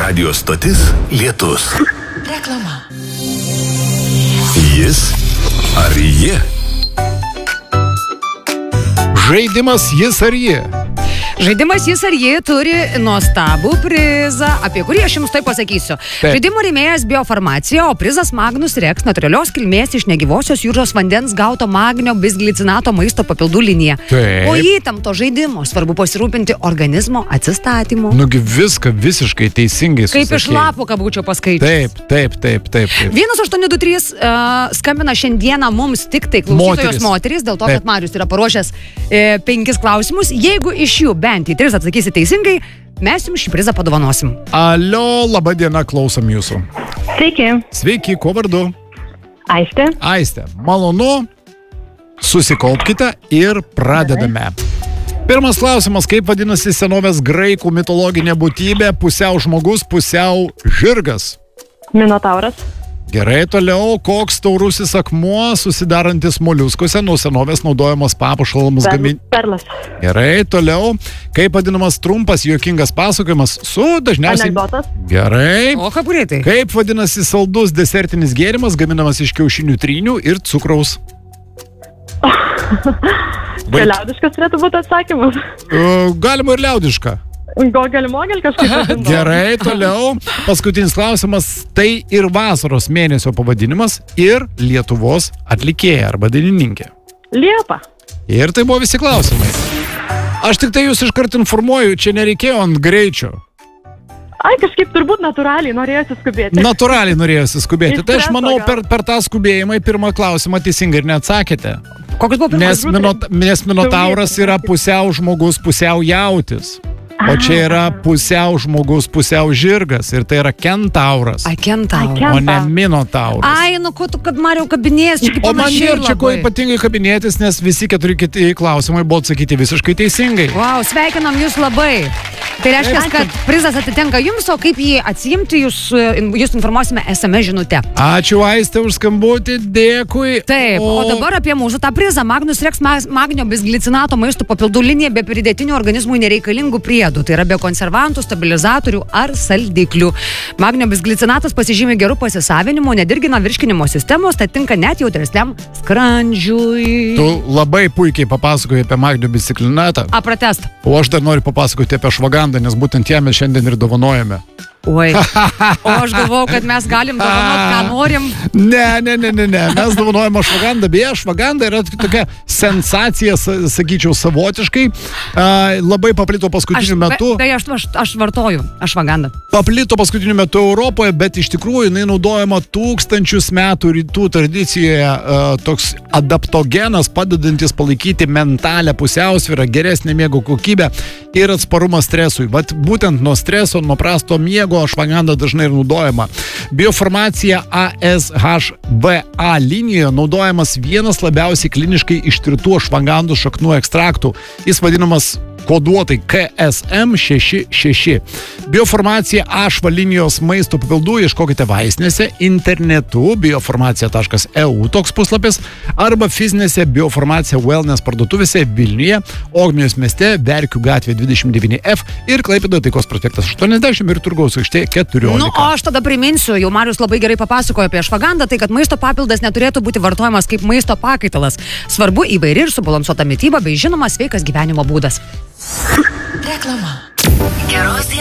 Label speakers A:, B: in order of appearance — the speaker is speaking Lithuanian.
A: Radio stotis Lietus.
B: Reklama.
A: Jis ar ji?
C: Žaidimas Jis ar ji.
B: Žaidimas Jis ar ji turi nuostabų prizą, apie kurį aš jums tai pasakysiu.
C: Taip.
B: Žaidimo rėmėjas Biofarmacija, o prizas Magnus Rex, natūralios kilmės iš negyvosios jūros vandens gauto magnio bisglicinato maisto papildų linija.
C: Taip.
B: O įtempto žaidimo svarbu pasirūpinti organizmo atsistatymu.
C: Nugi viską visiškai teisingai
B: Kaip iš
C: susakei.
B: lapų, ką būčiau paskaičius.
C: Taip.
B: 1823 skambina šiandieną mums tik tai klausytojos moterys, dėl to,
C: Taip.
B: kad Marius yra paruošęs 5 klausimus. Jeigu iš jų bent į 3 atsakysi teisingai, mes jums šį prizą padovanosim.
C: Alio, laba diena, klausom jūsų.
D: Sveiki,
C: Sveiki, kuo vardu?
D: Aistė.
C: Aistė, malonu, susikaupkite ir pradedame. Pirmas klausimas, kaip vadinasi senovės graikų mitologinė būtybė, pusiau žmogus, pusiau žirgas?
D: Minotauras.
C: Gerai, toliau, koks taurusis akmuo susidarantis moliuskuose nuo senovės naudojamas papuošalams gaminti?
D: Perlas.
C: Gerai, toliau, kaip vadinamas trumpas juokingas pasakojimas su dažniausiai...
D: Anekdotas.
C: Gerai.
B: O, kaip greitai?
C: Kaip vadinasi saldus desertinis gėrimas gaminamas iš kiaušinių trynių ir cukraus?
D: Čia liaudiškas turėtų būti atsakymas.
C: Galima ir liaudiška.
D: Gogel kažkaip.
C: Gerai, toliau. Paskutinis klausimas. Tai ir vasaros mėnesio pavadinimas ir Lietuvos atlikėja arba dainininkė.
D: Liepa.
C: Ir tai buvo visi klausimai. Aš tik tai jūs iškart informuoju, čia nereikėjo ant greičio.
D: Ai, kažkaip turbūt natūraliai norėjosi skubėti.
C: Natūraliai norėjosi skubėti. Tai aš
D: Iš
C: manau,
D: streso
C: per tą skubėjimą į pirmą klausimą teisingai ir neatsakėte.
B: Koks buvo pirmas?
C: Nes Minotauras yra pusiau žmogus, pusiau jautis. O čia yra pusiau žmogus, pusiau žirgas. Ir tai yra kentauras.
B: Ai, kentauras.
C: O ne Minotauras.
B: Ai, nu, ko tu, kad Mariau kabinės, čia kaip
C: O man
B: panašiai
C: nėra čia ko
B: labai.
C: ypatingai kabinėtis, nes visi 4 kiti klausimai buvo atsakyti visiškai teisingai.
B: Vau, sveikinam jūs labai. Tai reiškia, kad prizas atitenka jums, o kaip jį atsiimti, jūs informuosime SMS žinute.
C: Ačiū Aiste už skambutį, dėkui.
B: Taip, o dabar apie mūsų tą prizą. Magnus Rex magnio bisglicinato maisto papildų linija be pridėtinių organizmui nereikalingų priedų. Tai yra be konservantų, stabilizatorių ar saldiklių. Magnio bisglicinatas pasižymi gerų pasisavinimu, nedirgina virškinimo sistemos, tai tinka net jautresniam skrandžiui.
C: Tu labai puikiai papasakojai apie magnio bisglicinatatą.
B: Apratest.
C: O aš dar noriu papasakoti apie švagandą, nes būtent ją mes šiandien ir dovanojame.
B: Oi. O aš galvau, kad mes galim dovanot, ką norim.
C: Ne. Mes dovanojame švagandą. Beje, švaganda yra tokia sensacija, sakyčiau, savotiškai. Labai paplito paskutiniu metu.
B: Beje, aš vartoju ašvagandą.
C: Paplito paskutiniu metu Europoje, bet iš tikrųjų jinai naudojama tūkstančius metų rytų tradicijoje. Toks adaptogenas, padedantis palaikyti mentalę pusiausvyrą, geresnę miego kokybę ir atsparumą stresui. Vat būtent nuo streso, nuo prasto miego ašvaganda dažnai ir naudojama. Biofarmacija ASHBA linijoje naudojamas vienas labiausiai kliniškai ištirtų ašvagandų šaknų ekstraktų. Jis vadinamas koduotai KSM66. Biofarmacija AŠVA linijos maisto papildų ieškokite vaistinėse, internetu biofarmacija.eu toks puslapis, arba fizinėse Biofarmacija Wellness parduotuvėse Vilniuje, Ogmios mieste, Verkių gatvė 29F ir Klaipėdoje Taikos prospektas 80 ir Turgaus aikštė 14.
B: Nu, o aš tada priminsiu, jau Marius labai gerai papasakojo apie ašvagandą, tai kad maisto papildas neturėtų būti vartojamas kaip maisto pakaitalas. Svarbu įvairi ir subalansuota mityba bei žinoma sveikas gyvenimo būdas.
E: Reklama. Geros